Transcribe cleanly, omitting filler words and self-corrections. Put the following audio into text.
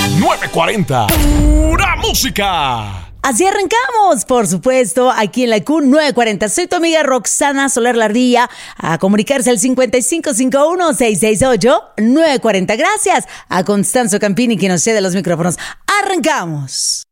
940. Pura música. Así arrancamos, por supuesto, aquí en la Q940. Soy tu amiga Roxana Soler Lardilla. A comunicarse al 5551-668-940. Gracias a Constanzo Campini que nos cede los micrófonos. Arrancamos.